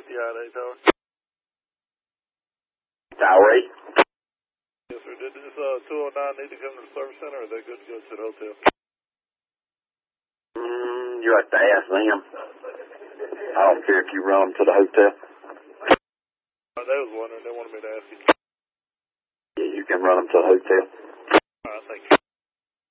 ATI Tower. Tower 8. Yes, sir. Did this 209 need to come to the service center, or are they good to go to the hotel? You have to ask them. I don't care if you run them to the hotel. They was wondering. They wanted me to ask you. Yeah, you can run them to the hotel. All right, thank you.